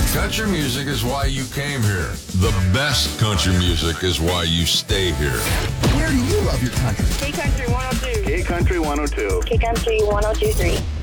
Country music is why you came here. The best country music is why you stay here. Where do you love your country? K Country 102. K Country 102. K Country 1023.